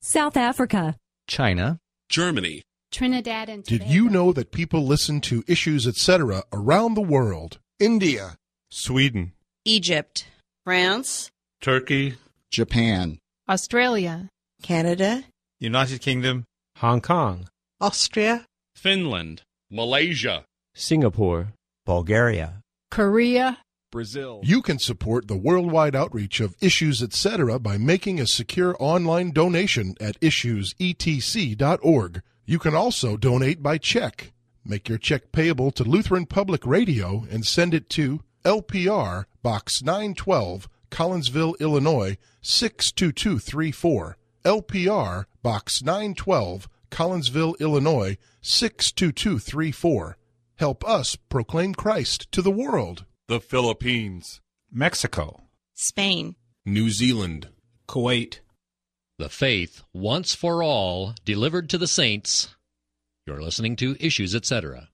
South Africa, China, Germany, Trinidad and Did Tobago. you know that people listen to Issues Etc. around the world? India, Sweden, Egypt, France, Turkey, Japan, Australia, Canada, United Kingdom, Hong Kong, Austria, Finland, Malaysia, Singapore, Bulgaria, Korea, Brazil. You can support the worldwide outreach of Issues Etc. by making a secure online donation at issuesetc.org. You can also donate by check. Make your check payable to Lutheran Public Radio and send it to LPR Box 912, Collinsville, Illinois 62234. LPR Box 912, Collinsville, Illinois 62234. Help us proclaim Christ to the world. The Philippines, Mexico, Spain, New Zealand, Kuwait. The faith, once for all, delivered to the saints. You're listening to Issues, Etc.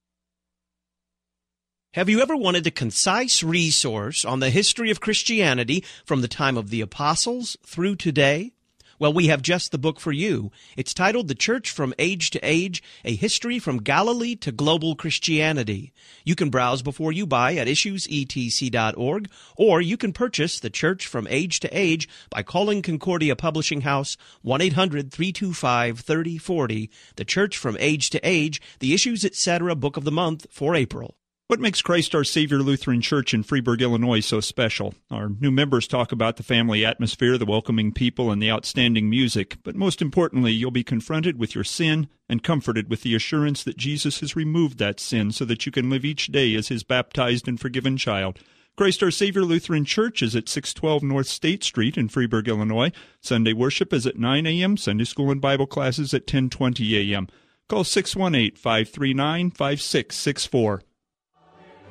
Have you ever wanted a concise resource on the history of Christianity from the time of the apostles through today? Well, we have just the book for you. It's titled The Church from Age to Age, A History from Galilee to Global Christianity. You can browse before you buy at issuesetc.org, or you can purchase The Church from Age to Age by calling Concordia Publishing House 1-800-325-3040. The Church from Age to Age, the Issues Etc. Book of the Month for April. What makes Christ Our Savior Lutheran Church in Freeburg, Illinois so special? Our new members talk about the family atmosphere, the welcoming people, and the outstanding music. But most importantly, you'll be confronted with your sin and comforted with the assurance that Jesus has removed that sin so that you can live each day as His baptized and forgiven child. Christ Our Savior Lutheran Church is at 612 North State Street in Freeburg, Illinois. Sunday worship is at 9 a.m., Sunday school and Bible classes at 10:20 a.m. Call 618-539-5664.